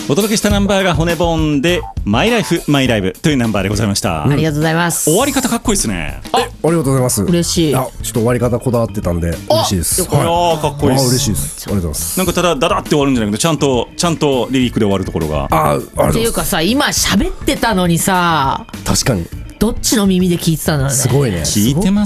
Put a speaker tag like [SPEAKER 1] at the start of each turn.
[SPEAKER 1] お届けしたナンバーが骨ボンでマイライフマイライブというナンバーでございました。
[SPEAKER 2] ありがとうございます。
[SPEAKER 1] 終わり方かっこいいですね。
[SPEAKER 3] ありがとうございます。
[SPEAKER 2] 嬉しい。
[SPEAKER 3] ちょっと終わり方こだわってたんで嬉しいです。
[SPEAKER 1] かっこいいです。
[SPEAKER 3] 嬉しいです。ありがとうございます。
[SPEAKER 1] なんかただダダって終わるんじゃなくてちゃんとリリックで終わるところが
[SPEAKER 2] っていうかさ、今喋ってたのにさ、
[SPEAKER 3] 確かに
[SPEAKER 2] どっちの耳で聞いてたんだろうね。
[SPEAKER 3] すごいね。
[SPEAKER 1] 聞いてます